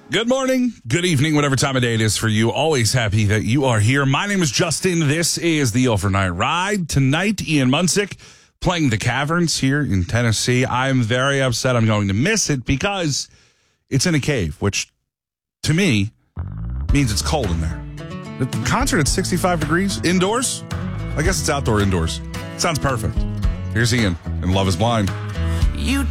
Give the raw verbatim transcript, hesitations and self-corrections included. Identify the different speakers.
Speaker 1: Good morning, good evening, whatever time of day it is for you. Always happy that you are here. My name is Justin. This is the Overnight Ride. Tonight, Ian Munsick playing the Caverns here in Tennessee. I'm very upset I'm going to miss it because it's in a cave, which to me means it's cold in there. The concert at sixty-five degrees indoors? I guess it's outdoor indoors. Sounds perfect. Here's Ian and Love is Blind.
Speaker 2: You